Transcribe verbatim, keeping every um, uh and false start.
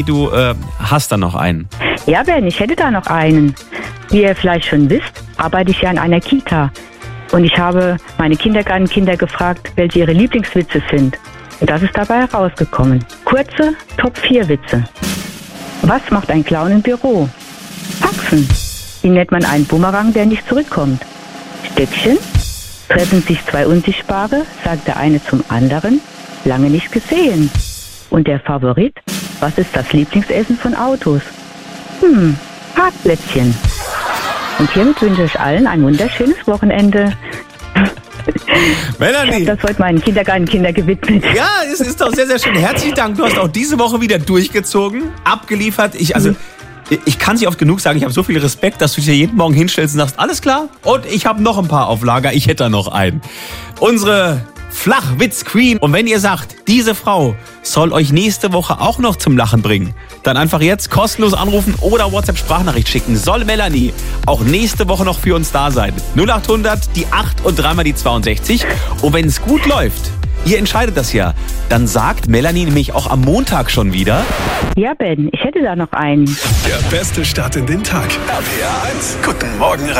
Du äh, hast da noch einen. Ja, Ben, ich hätte da noch einen. Wie ihr vielleicht schon wisst, arbeite ich ja in einer Kita. Und ich habe meine Kindergartenkinder gefragt, welche ihre Lieblingswitze sind. Und das ist dabei herausgekommen. Kurze Top vier Witze. Was macht ein Clown im Büro? Faxen. Wie nennt man einen Bumerang, der nicht zurückkommt? Stöckchen. Treffen sich zwei Unsichtbare, sagt der eine zum anderen. Lange nicht gesehen. Und der Favorit? Was ist das Lieblingsessen von Autos? Hm, Hartplätzchen. Und hiermit wünsche ich allen ein wunderschönes Wochenende. Melanie. Ich habe das heute meinen Kindergartenkinder gewidmet. Ja, es ist doch sehr, sehr schön. Herzlichen Dank. Du hast auch diese Woche wieder durchgezogen, abgeliefert. Ich, also, ich kann es nicht oft genug sagen. Ich habe so viel Respekt, dass du dich hier jeden Morgen hinstellst und sagst, alles klar. Und ich habe noch ein paar auf Lager. Ich hätte da noch einen. Unsere Flachwitz-Queen. Und wenn ihr sagt, diese Frau soll euch nächste Woche auch noch zum Lachen bringen, dann einfach jetzt kostenlos anrufen oder WhatsApp-Sprachnachricht schicken. Soll Melanie auch nächste Woche noch für uns da sein? null acht hundert, die acht und dreimal die zweiundsechzig. Und wenn es gut läuft, ihr entscheidet das ja, dann sagt Melanie nämlich auch am Montag schon wieder. Ja, Ben, ich hätte da noch einen. Der beste Start in den Tag. R P R eins. Guten Morgen,